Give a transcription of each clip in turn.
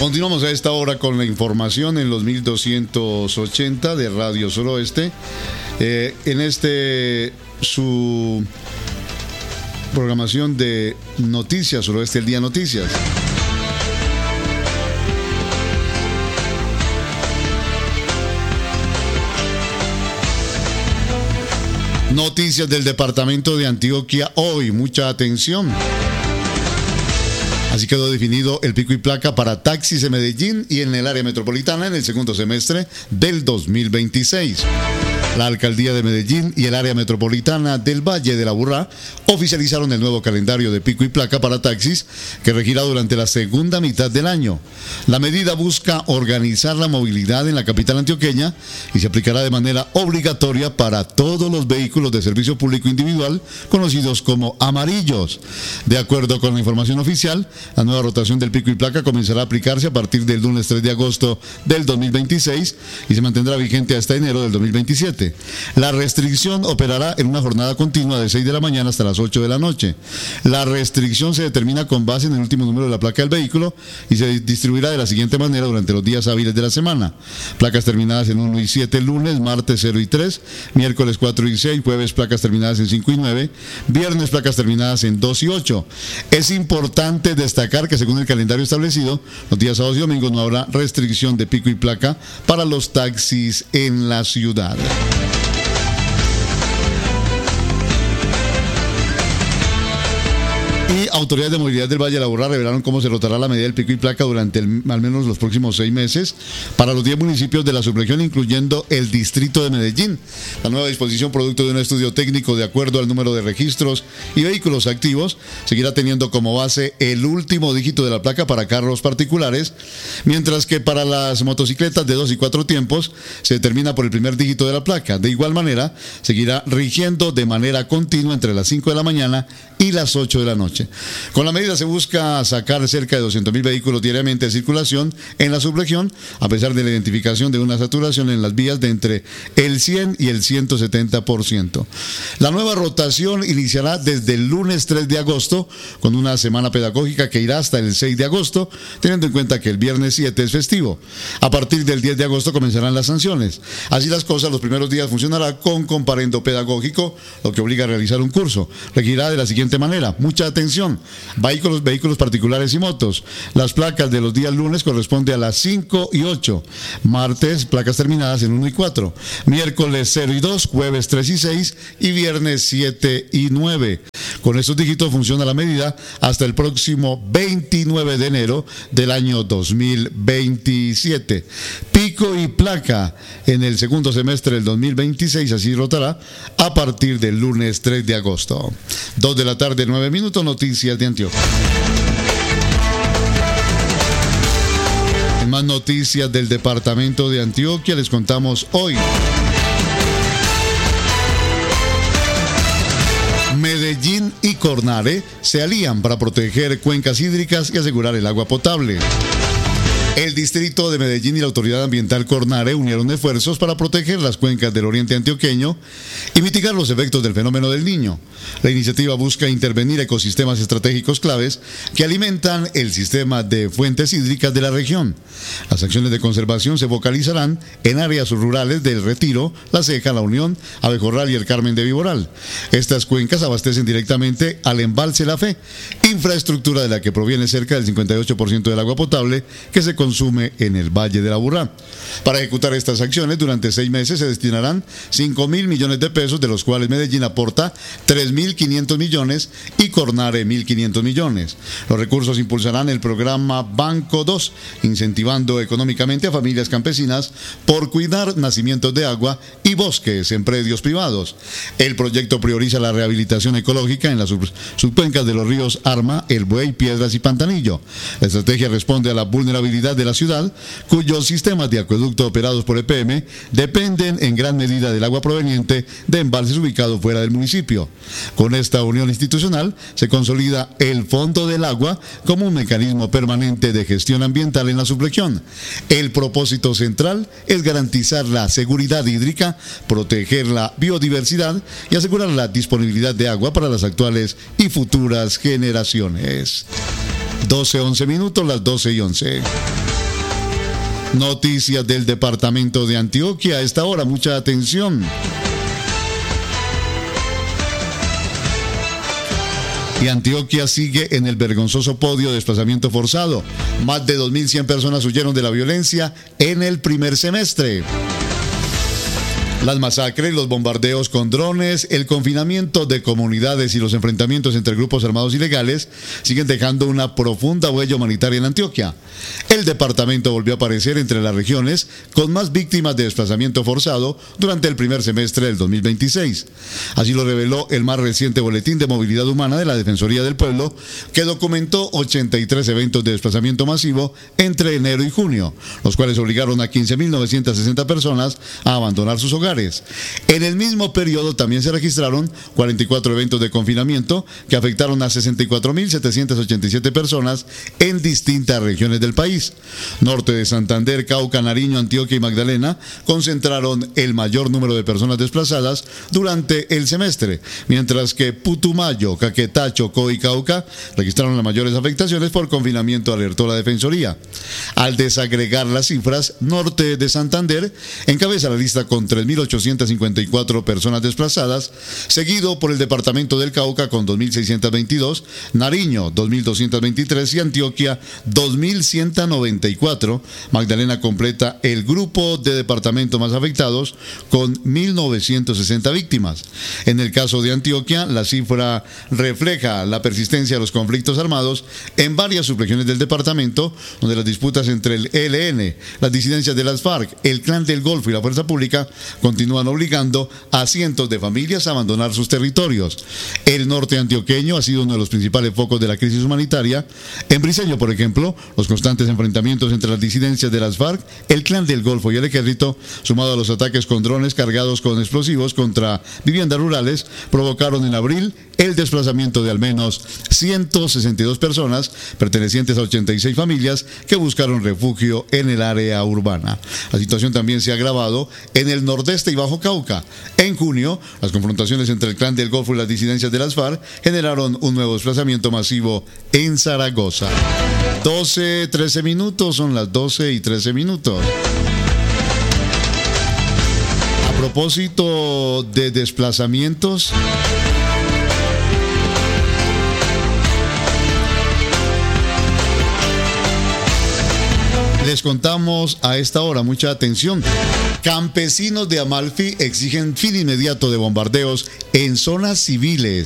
Continuamos a esta hora con la información en los 1280 de Radio Suroeste. En su programación de Noticias Suroeste, el Día Noticias. Noticias del departamento de Antioquia hoy, mucha atención. Así quedó definido el pico y placa para taxis en Medellín y en el área metropolitana en el segundo semestre del 2026. La Alcaldía de Medellín y el área metropolitana del Valle de la Aburrá oficializaron el nuevo calendario de pico y placa para taxis que regirá durante la segunda mitad del año. La medida busca organizar la movilidad en la capital antioqueña y se aplicará de manera obligatoria para todos los vehículos de servicio público individual conocidos como amarillos. De acuerdo con la información oficial, la nueva rotación del pico y placa comenzará a aplicarse a partir del lunes 3 de agosto del 2026 y se mantendrá vigente hasta enero del 2027. La restricción operará en una jornada continua de 6 de la mañana hasta las 8 de la noche. La restricción se determina con base en el último número de la placa del vehículo y se distribuirá de la siguiente manera durante los días hábiles de la semana. Placas terminadas en 1 y 7 lunes, martes 0 y 3, miércoles 4 y 6, jueves placas terminadas en 5 y 9, viernes placas terminadas en 2 y 8. Es importante destacar que según el calendario establecido, los días sábados y domingos no habrá restricción de pico y placa para los taxis en la ciudad. Y autoridades de movilidad del Valle de la Aburrá revelaron cómo se rotará la medida del pico y placa durante al menos los próximos 6 meses para los 10 municipios de la subregión, incluyendo el distrito de Medellín. La nueva disposición, producto de un estudio técnico de acuerdo al número de registros y vehículos activos, seguirá teniendo como base el último dígito de la placa para carros particulares, mientras que para las motocicletas de 2 y 4 tiempos se determina por el primer dígito de la placa. De igual manera, seguirá rigiendo de manera continua entre las 5 de la mañana y las 8 de la noche. Con la medida se busca sacar cerca de 200.000 vehículos diariamente de circulación en la subregión, a pesar de la identificación de una saturación en las vías de entre el 100 y el 170%. La nueva rotación iniciará desde el lunes 3 de agosto, con una semana pedagógica que irá hasta el 6 de agosto, teniendo en cuenta que el viernes 7 es festivo. A partir del 10 de agosto comenzarán las sanciones. Así las cosas, los primeros días funcionará con comparendo pedagógico, lo que obliga a realizar un curso. Regirá de la siguiente manera: mucha atención. Vehículos particulares y motos. Las placas de los días lunes corresponden a las 5 y 8. Martes, placas terminadas en 1 y 4. Miércoles 0 y 2, jueves 3 y 6 y viernes 7 y 9. Con estos dígitos funciona la medida hasta el próximo 29 de enero del año 2027. Pico y placa en el segundo semestre del 2026, así rotará a partir del lunes 3 de agosto. 2 de la tarde, 9 minutos, Noticias de Antioquia. En más noticias del departamento de Antioquia les contamos hoy. Medellín y Cornare se alían para proteger cuencas hídricas y asegurar el agua potable. El distrito de Medellín y la autoridad ambiental Cornare unieron esfuerzos para proteger las cuencas del oriente antioqueño y mitigar los efectos del fenómeno del Niño. La iniciativa busca intervenir ecosistemas estratégicos claves que alimentan el sistema de fuentes hídricas de la región. Las acciones de conservación se focalizarán en áreas rurales del Retiro, La Ceja, La Unión, Abejorral y el Carmen de Viboral. Estas cuencas abastecen directamente al embalse La Fe, infraestructura de la que proviene cerca del 58% del agua potable que se consume en el Valle de la Aburrá. Para ejecutar estas acciones, durante 6 meses se destinarán 5.000 millones de pesos, de los cuales Medellín aporta 3.500 millones y Cornare 1.500 millones. Los recursos impulsarán el programa Banco 2, incentivando económicamente a familias campesinas por cuidar nacimientos de agua y bosques en predios privados. El proyecto prioriza la rehabilitación ecológica en las subcuencas de los ríos Arma, El Buey, Piedras y Pantanillo. La estrategia responde a la vulnerabilidad de la ciudad, cuyos sistemas de acueducto operados por EPM dependen en gran medida del agua proveniente de embalses ubicados fuera del municipio. Con esta unión institucional se consolida el Fondo del Agua como un mecanismo permanente de gestión ambiental en la subregión. El propósito central es garantizar la seguridad hídrica, proteger la biodiversidad y asegurar la disponibilidad de agua para las actuales y futuras generaciones. 12:11 minutos, las 12:11. Noticias del departamento de Antioquia. A esta hora, mucha atención. Y Antioquia sigue en el vergonzoso podio de desplazamiento forzado. Más de 2.100 personas huyeron de la violencia en el primer semestre. Las masacres, los bombardeos con drones, el confinamiento de comunidades y los enfrentamientos entre grupos armados ilegales siguen dejando una profunda huella humanitaria en Antioquia. El departamento volvió a aparecer entre las regiones con más víctimas de desplazamiento forzado durante el primer semestre del 2026. Así lo reveló el más reciente boletín de movilidad humana de la Defensoría del Pueblo, que documentó 83 eventos de desplazamiento masivo entre enero y junio, los cuales obligaron a 15.960 personas a abandonar sus hogares. En el mismo periodo también se registraron 44 eventos de confinamiento que afectaron a 64.787 personas en distintas regiones del país. Norte de Santander, Cauca, Nariño, Antioquia y Magdalena concentraron el mayor número de personas desplazadas durante el semestre, mientras que Putumayo, Caquetá, Chocó y Cauca registraron las mayores afectaciones por confinamiento, alertó la Defensoría. Al desagregar las cifras, Norte de Santander encabeza la lista con 3.854 personas desplazadas, seguido por el departamento del Cauca con 2.622, Nariño 2.223 y Antioquia 2.194. Magdalena completa el grupo de departamentos más afectados con 1.960 víctimas. En el caso de Antioquia, la cifra refleja la persistencia de los conflictos armados en varias subregiones del departamento, donde las disputas entre el ELN, las disidencias de las FARC, el Clan del Golfo y la Fuerza Pública continúan obligando a cientos de familias a abandonar sus territorios. El norte antioqueño ha sido uno de los principales focos de la crisis humanitaria. En Briceño, por ejemplo, los constantes enfrentamientos entre las disidencias de las FARC, el Clan del Golfo y el Ejército, sumado a los ataques con drones cargados con explosivos contra viviendas rurales, provocaron en abril el desplazamiento de al menos 162 personas pertenecientes a 86 familias que buscaron refugio en el área urbana. La situación también se ha agravado en el nordeste y Bajo Cauca. En junio, las confrontaciones entre el Clan del Golfo y las disidencias de las FARC generaron un nuevo desplazamiento masivo en Zaragoza. 13 minutos, son las 12:13. A propósito de desplazamientos, les contamos a esta hora, mucha atención. Campesinos de Amalfi exigen fin inmediato de bombardeos en zonas civiles.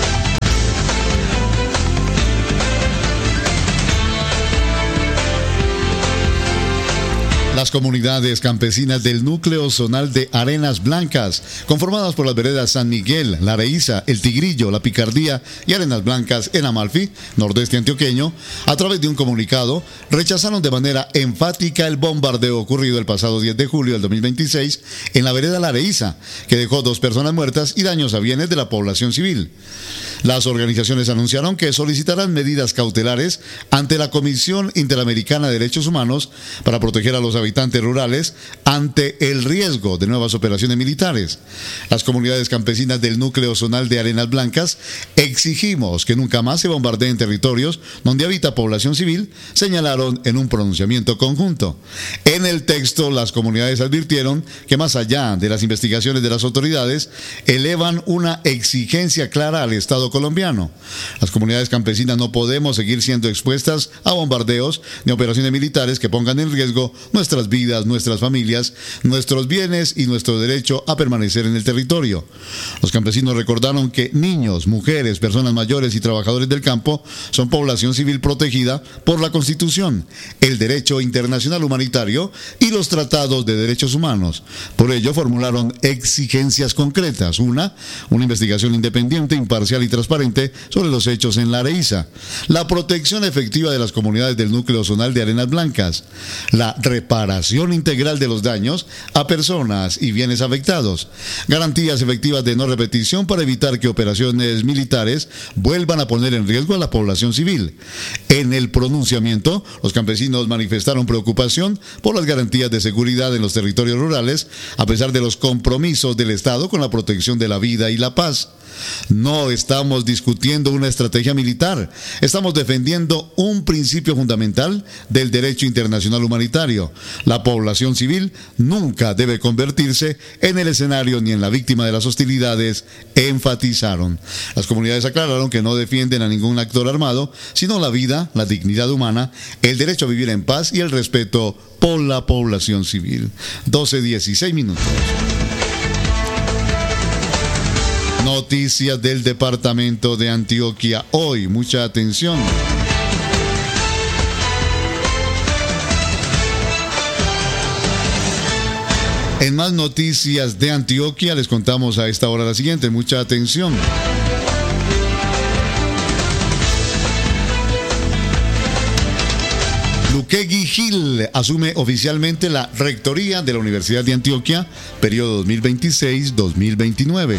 Las comunidades campesinas del núcleo zonal de Arenas Blancas, conformadas por las veredas San Miguel, La Areíza, El Tigrillo, La Picardía y Arenas Blancas en Amalfi, nordeste antioqueño, a través de un comunicado, rechazaron de manera enfática el bombardeo ocurrido el pasado 10 de julio del 2026 en la vereda La Areíza, que dejó 2 personas muertas y daños a bienes de la población civil. Las organizaciones anunciaron que solicitarán medidas cautelares ante la Comisión Interamericana de Derechos Humanos para proteger a los habitantes rurales ante el riesgo de nuevas operaciones militares. Las comunidades campesinas del núcleo zonal de Arenas Blancas exigimos que nunca más se bombardeen territorios donde habita población civil, señalaron en un pronunciamiento conjunto. En el texto, las comunidades advirtieron que más allá de las investigaciones de las autoridades, elevan una exigencia clara al Estado colombiano. Las comunidades campesinas no podemos seguir siendo expuestas a bombardeos ni operaciones militares que pongan en riesgo nuestras vidas, nuestras familias, nuestros bienes y nuestro derecho a permanecer en el territorio. Los campesinos recordaron que niños, mujeres, personas mayores y trabajadores del campo son población civil protegida por la Constitución, el derecho internacional humanitario y los tratados de derechos humanos. Por ello formularon exigencias concretas. Una investigación independiente, imparcial y transparente sobre los hechos en La Areíza, la protección efectiva de las comunidades del núcleo zonal de Arenas Blancas, la reparación integral de los daños a personas y bienes afectados, garantías efectivas de no repetición para evitar que operaciones militares vuelvan a poner en riesgo a la población civil. En el pronunciamiento, los campesinos manifestaron preocupación por las garantías de seguridad en los territorios rurales, a pesar de los compromisos del Estado con la protección de la vida y la paz. No estamos discutiendo una estrategia militar, estamos defendiendo un principio fundamental del derecho internacional humanitario, La población civil nunca debe convertirse en el escenario ni en la víctima de las hostilidades, enfatizaron. Las comunidades aclararon que no defienden a ningún actor armado, sino la vida, la dignidad humana, el derecho a vivir en paz y el respeto por la población civil. 12:16 minutos. Noticias del departamento de Antioquia hoy, mucha atención. En más noticias de Antioquia les contamos a esta hora la siguiente, mucha atención. Luquegui Gil asume oficialmente la rectoría de la Universidad de Antioquia, periodo 2026-2029.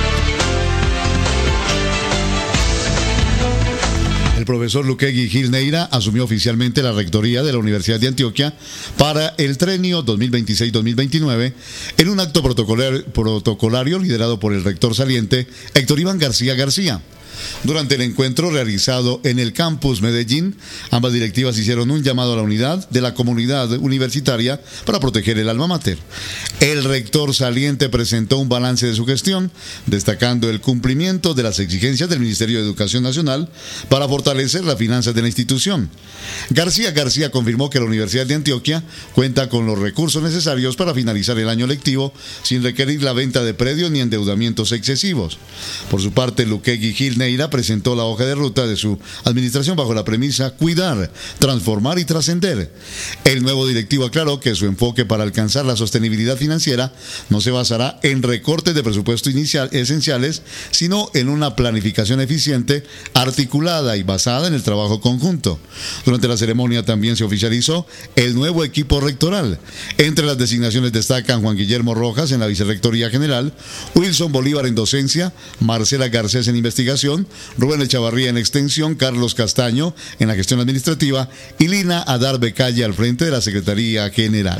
El profesor Luquegui Gil Neira asumió oficialmente la rectoría de la Universidad de Antioquia para el trienio 2026-2029 en un acto protocolario liderado por el rector saliente Héctor Iván García García. Durante el encuentro realizado en el campus Medellín, ambas directivas hicieron un llamado a la unidad de la comunidad universitaria para proteger el alma mater. El rector saliente presentó un balance de su gestión, destacando el cumplimiento de las exigencias del Ministerio de Educación Nacional para fortalecer las finanzas de la institución. García confirmó que la Universidad de Antioquia cuenta con los recursos necesarios para finalizar el año lectivo sin requerir la venta de predios ni endeudamientos excesivos. Por su parte, Luquegui Gil Neira presentó la hoja de ruta de su administración bajo la premisa cuidar, transformar y trascender. El nuevo directivo aclaró que su enfoque para alcanzar la sostenibilidad financiera no se basará en recortes de presupuesto esenciales, sino en una planificación eficiente, articulada y basada en el trabajo conjunto. Durante la ceremonia también se oficializó el nuevo equipo rectoral. Entre las designaciones destacan Juan Guillermo Rojas en la Vicerrectoría General, Wilson Bolívar en docencia, Marcela Garcés en investigación, Rubén Echavarría en extensión, Carlos Castaño en la gestión administrativa y Lina Adar Becalle al frente de la Secretaría General.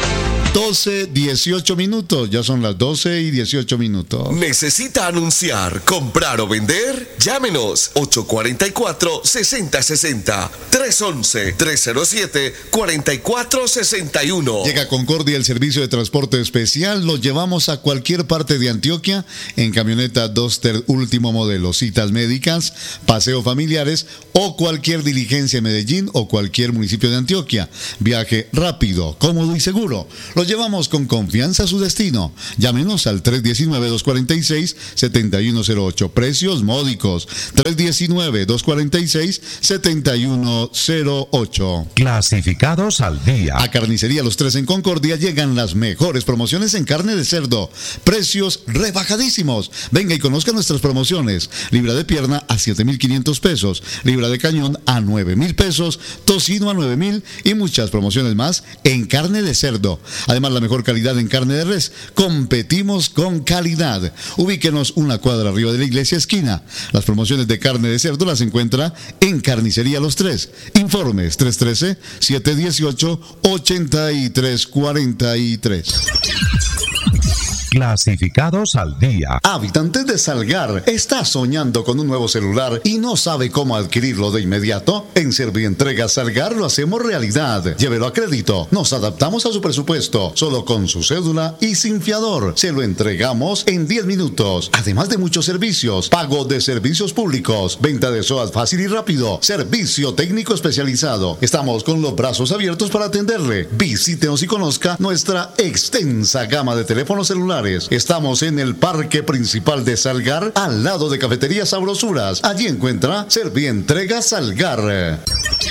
12:18 minutos, ya son las 12:18 minutos. ¿Necesita anunciar, comprar o vender? Llámenos 844-6060, 311-307-4461. Llega a Concordia el servicio de transporte especial, lo llevamos a cualquier parte de Antioquia en camioneta Duster último modelo, citas médicas, paseos familiares o cualquier diligencia en Medellín o cualquier municipio de Antioquia. Viaje rápido, cómodo y seguro. Lo llevamos con confianza a su destino. Llámenos al 319-246-7108. Precios módicos. 319-246-7108. Clasificados al día. A Carnicería Los Tres en Concordia llegan las mejores promociones en carne de cerdo. Precios rebajadísimos. Venga y conozca nuestras promociones. Libra de pierna a 7,500 pesos. Libra de cañón a 9,000 pesos. Tocino a 9,000 y muchas promociones más en carne de cerdo. Además, la mejor calidad en carne de res. Competimos con calidad. Ubíquenos una cuadra arriba de la iglesia esquina. Las promociones de carne de cerdo las encuentra en Carnicería Los Tres. Informes 313-718-8343. Clasificados al día. Habitantes de Salgar, ¿está soñando con un nuevo celular y no sabe cómo adquirirlo de inmediato? En Servientrega Salgar lo hacemos realidad. Llévelo a crédito. Nos adaptamos a su presupuesto. Solo con su cédula y sin fiador. Se lo entregamos en 10 minutos. Además de muchos servicios. Pago de servicios públicos. Venta de SOAT fácil y rápido. Servicio técnico especializado. Estamos con los brazos abiertos para atenderle. Visítenos y conozca nuestra extensa gama de teléfonos celulares. Estamos en el parque principal de Salgar, al lado de Cafetería Sabrosuras. Allí encuentra Servientrega Salgar.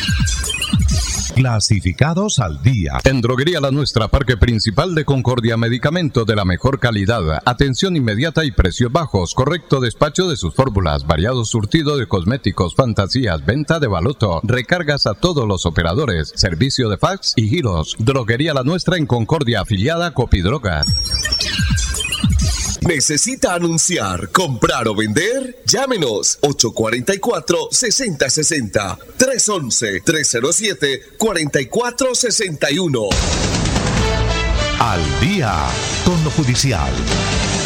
Clasificados al día. En Droguería La Nuestra, Parque Principal de Concordia, medicamento de la mejor calidad, atención inmediata y precios bajos, correcto despacho de sus fórmulas, variado surtido de cosméticos, fantasías, venta de baloto, recargas a todos los operadores, servicio de fax y giros. Droguería La Nuestra en Concordia, afiliada a Copidrogas. ¿Necesita anunciar, comprar o vender? Llámenos 844-6060, 311-307-4461. Al día con lo judicial.